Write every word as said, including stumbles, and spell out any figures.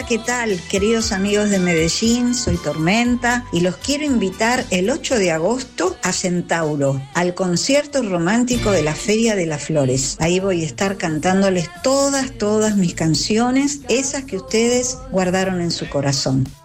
Hola, ¿qué tal? Queridos amigos de Medellín, soy Tormenta y los quiero invitar el ocho de agosto a Centauro, al concierto romántico de la Feria de las Flores. Ahí voy a estar cantándoles todas, todas mis canciones, esas que ustedes guardaron en su corazón.